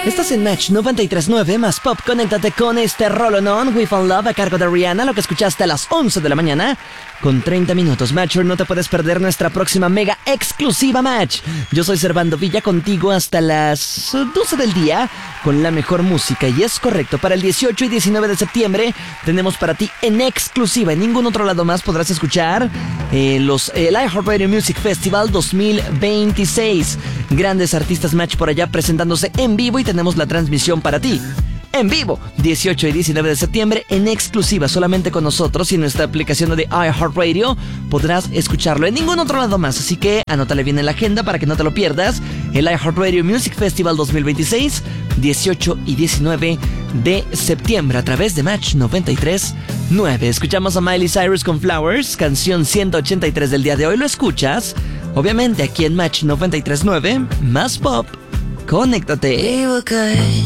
Estás en Match 93.9 más Pop. Conéctate con este Roll On We Found Love a cargo de Rihanna, lo que escuchaste a las 11 de la mañana con 30 minutos. Matcher, no te puedes perder nuestra próxima mega exclusiva Match. Yo soy Servando Villa, contigo hasta las 12 del día con la mejor música. Y es correcto, para el 18 y 19 de septiembre tenemos para ti en exclusiva, en ningún otro lado más podrás escuchar el iHeartRadio Music Festival 2026. Grandes artistas Match por allá presentándose en vivo y tenemos la transmisión para ti. En vivo, 18 y 19 de septiembre, en exclusiva, solamente con nosotros y en nuestra aplicación de iHeartRadio podrás escucharlo en ningún otro lado más. Así que anótale bien en la agenda para que no te lo pierdas. El iHeartRadio Music Festival 2026, 18 y 19 de septiembre a través de Match 93.9. Escuchamos a Miley Cyrus con Flowers, canción 183 del día de hoy. Lo escuchas, obviamente, aquí en Match 93.9, más Pop. Conéctate. We were good.